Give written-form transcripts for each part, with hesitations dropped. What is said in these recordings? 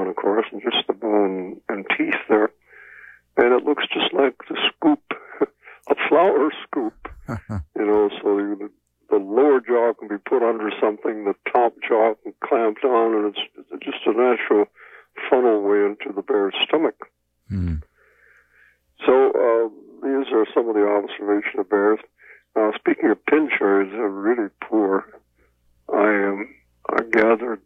of course, and just the bone and teeth there. And it looks just like the scoop, a flour scoop. So the lower jaw can be put under something, the top jaw can clamp down, and it's just a natural funnel way into the bear's stomach. Mm. So these are some of the observation of bears. Now, speaking of pin cherries, they're really poor. I gathered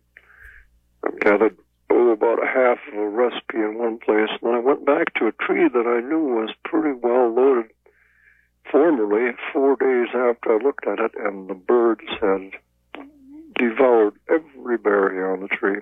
about a half of a recipe in one place, and then I went back to a tree that I knew was pretty well loaded formerly, 4 days after I looked at it, and the birds had devoured every berry on the tree.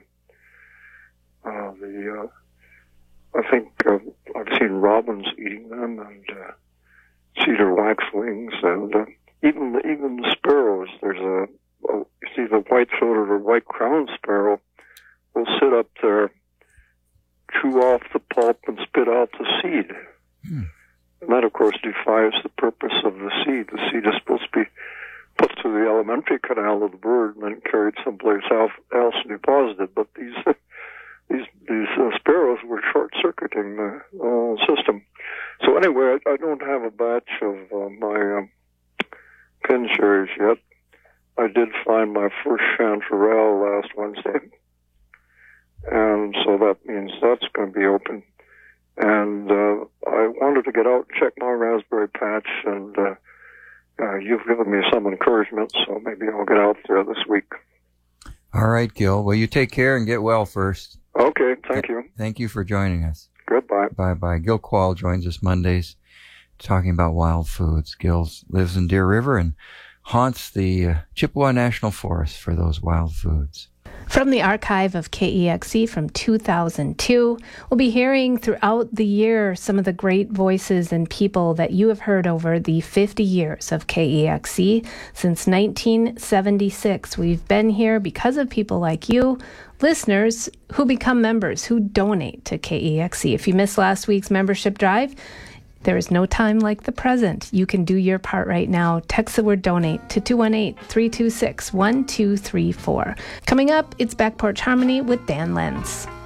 I think I've seen robins eating them, and cedar waxwings, and even the sparrows. There's you see the white-throated or white-crowned sparrow will sit up there, chew off the pulp, and spit out the seed. Mm. And that, of course, defies the purpose of the seed. The seed is supposed to be put through the alimentary canal of the bird and then carried someplace else and deposited. But these sparrows were short-circuiting the whole system. So anyway, I don't have a batch of my pin cherries yet. I did find my first chanterelle last Wednesday, and so that means that's going to be open. And I wanted to get out and check my raspberry patch, and you've given me some encouragement, so maybe I'll get out there this week. All right, Gil. Well, you take care and get well first. Okay, thank you. Thank you for joining us. Goodbye. Bye-bye. Gil Quall joins us Mondays talking about wild foods. Gil lives in Deer River and haunts the Chippewa National Forest for those wild foods. From the archive of KEXC from 2002, we'll be hearing throughout the year some of the great voices and people that you have heard over the 50 years of KEXC. Since 1976, we've been here because of people like you, listeners who become members, who donate to KEXC. If you missed last week's membership drive, there is no time like the present. You can do your part right now. Text the word donate to 218-326-1234. Coming up, it's Back Porch Harmony with Dan Lenz.